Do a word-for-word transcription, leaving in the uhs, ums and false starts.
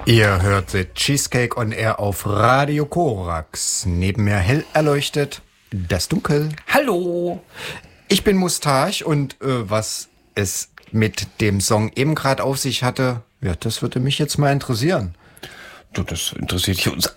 Ihr hört The Cheesecake on Air auf Radio Korax. Neben mir hell erleuchtet das Dunkel. Hallo. Ich bin Mustache und äh, was es mit dem Song eben gerade auf sich hatte, ja, das würde mich jetzt mal interessieren. Du, das interessiert uns